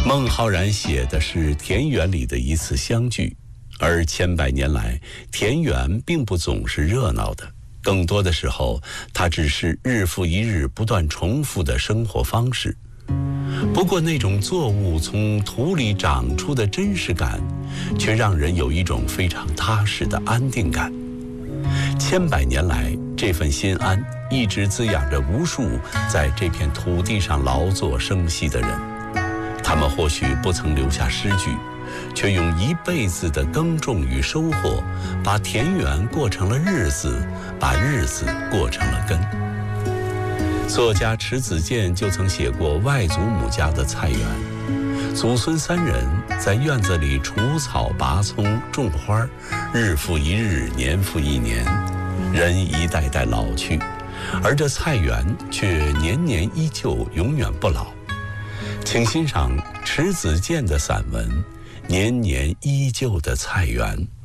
孟浩然写的是田园里的一次相聚，而千百年来，田园并不总是热闹的，更多的时候，它只是日复一日不断重复的生活方式。不过那种作物从土里长出的真实感，却让人有一种非常踏实的安定感。千百年来，这份心安一直滋养着无数在这片土地上劳作生息的人。他们或许不曾留下诗句，却用一辈子的耕种与收获，把田园过成了日子，把日子过成了根。作家迟子建就曾写过外祖母家的菜园，祖孙三人在院子里除草拔葱种花，日复一日，年复一年，人一代代老去，而这菜园却年年依旧，永远不老。请欣赏迟子建的散文《年年依旧的菜园》。